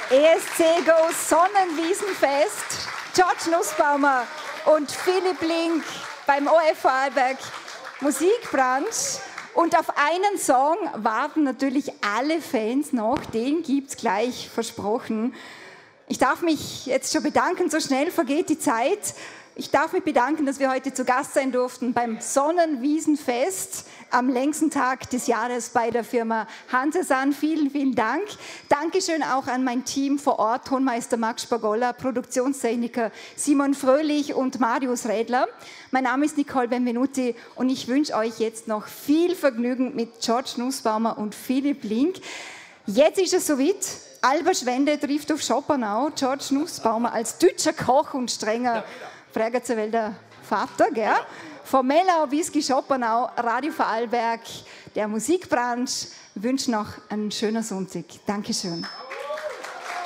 ESC Go Sonnenwiesenfest, George Nussbaumer und Philipp Link beim ORF Vorarlberg Musikbrunch. Und auf einen Song warten natürlich alle Fans noch, den gibt es gleich versprochen. Ich darf mich jetzt schon bedanken, so schnell vergeht die Zeit. Ich darf mich bedanken, dass wir heute zu Gast sein durften beim Sonnenwiesenfest am längsten Tag des Jahres bei der Firma Hansesan. Vielen, vielen Dank. Dankeschön auch an mein Team vor Ort, Tonmeister Max Spagolla, Produktionstechniker Simon Fröhlich und Marius Rädler. Mein Name ist Nicole Benvenuti und ich wünsche euch jetzt noch viel Vergnügen mit George Nussbaumer und Philipp Link. Jetzt ist es soweit. Alba Schwende trifft auf Schopenau. George Nussbaumer als deutscher Koch und strenger Frägerzer Vater, gell? Von Mellau bis Schopenau, Radio Vorarlberg, der Musikbranche. Ich wünsche noch einen schönen Sonntag. Dankeschön.